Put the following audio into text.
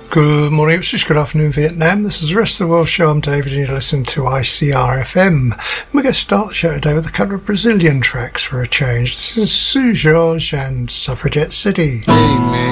Good morning, Ipswich. Good afternoon, Vietnam. This is the Rest of the World Show. I'm David, and you listen to ICRFM. We're going to start the show today with a couple of Brazilian tracks for a change. This is Sue Jorge and Suffragette City. Hey, man.